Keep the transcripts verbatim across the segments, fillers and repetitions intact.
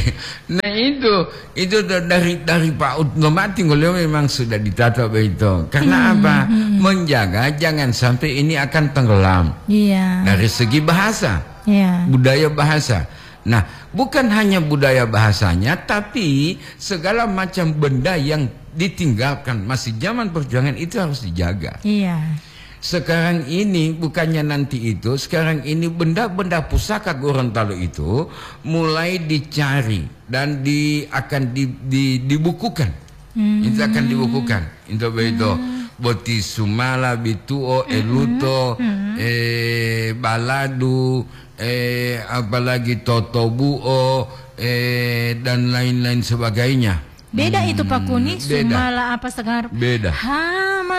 Nah itu itu dari dari PAUD Nomati Ngoleo memang sudah ditata begitu. Karena hmm, apa? Hmm. Menjaga jangan sampai ini akan tenggelam. Iya. Dari segi bahasa, iya. budaya bahasa. Nah, bukan hanya budaya bahasanya, tapi segala macam benda yang ditinggalkan masih zaman perjuangan itu harus dijaga. Iya. Sekarang ini bukannya nanti itu, sekarang ini benda-benda pusaka Gorontalo itu mulai dicari dan di akan di, di, dibukukan. Hmm. Itu akan dibukukan. Itu begitu. Hmm. Boti Sumala, Bituo, Eluto, hmm. eh, Baladu, eh, apalagi Totobuo, eh, dan lain-lain sebagainya. Beda hmm, itu Pak Kuni, beda. Sumala apa segar? Beda. Hama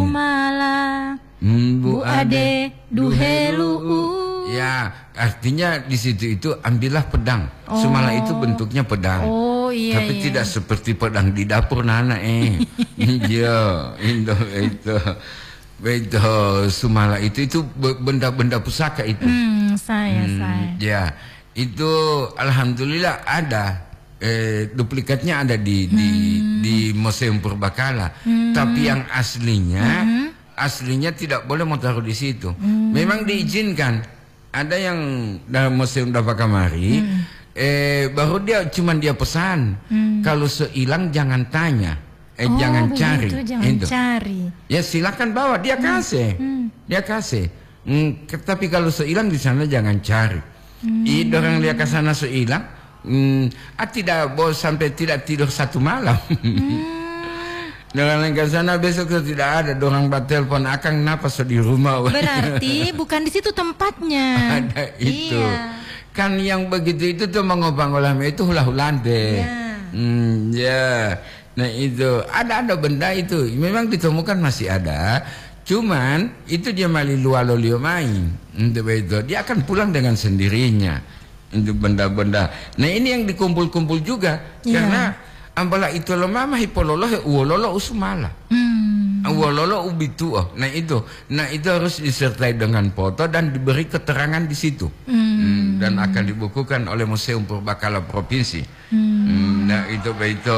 Sumala, hmm, Bu, Bu Ade, Duhelu. Ya, artinya di situ itu ambillah pedang. Oh. Sumala itu bentuknya pedang. Oh iya. Tapi iya. tidak seperti pedang di dapur nana eh. Iya, itu itu. Begitu Sumala itu itu benda-benda pusaka itu. Hmm, saya hmm, saya. Ya, itu alhamdulillah ada. Eh, duplikatnya ada di hmm. di di Museum Purbakala. Hmm. Tapi yang aslinya hmm. aslinya tidak boleh mau taruh di situ. Hmm. Memang diizinkan. Ada yang dalam Museum Dapa Kamari, hmm. eh, baru dia cuman dia pesan, hmm. kalau sehilang jangan tanya, eh oh, jangan begitu, cari, jangan itu. cari. Ya silakan bawa, dia kasih, hmm. Hmm. dia kasih. Hmm, tapi kalau sehilang di sana jangan cari. Hmm. Itu orang lihat ke sana sehilang, hmm, ah tidak boleh sampai tidak tidur satu malam. Hmm. Dengan ke sana besok tidak ada, dorang bat telepon akang napas di rumah. Berarti bukan di situ tempatnya. Ada itu. Iya. Kan yang begitu itu tuh mengobang ulama itu hula-hulante. Iya. Hmm, ya. Nah itu ada ada benda itu memang ditemukan masih ada. Cuman itu dia mali lualolio main. Untuk itu dia akan pulang dengan sendirinya. Untuk benda-benda. Nah ini yang dikumpul-kumpul juga. Iya. Karena ambala itu lo mama hipololo he uololo usumala. Hmm. Uololo ubitu. Nah itu, nah itu harus disertai dengan foto dan diberi keterangan di situ. Hmm. Hmm, dan akan dibukukan oleh Museum Purbakala Provinsi. Hmm. Hmm, nah itu itu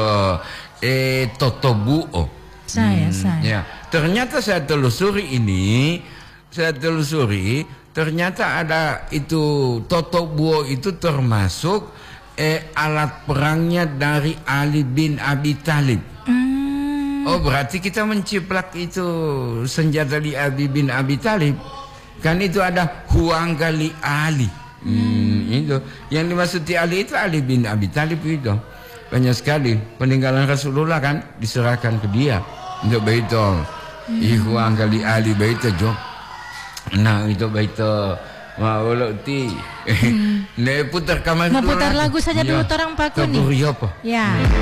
eh Totobuo. Saya hmm, saya. Ya, ternyata saya telusuri ini, saya telusuri ternyata ada itu Totobuo itu termasuk Eh, alat perangnya dari Ali bin Abi Thalib. Hmm. Oh berarti kita menciplak itu senjata di Ali bin Abi Thalib. Kan itu ada Huanggali Ali. Hmm, itu yang dimaksud di Ali itu Ali bin Abi Thalib itu. Banyak sekali peninggalan Rasulullah kan diserahkan ke dia untuk begitu. Hmm. Huanggali Ali begitu jo. Nah itu begitu. Wah, walau ti, hmm. ne putar kamar mau putar lagu saja dulu, orang Pak Kuni. Ya.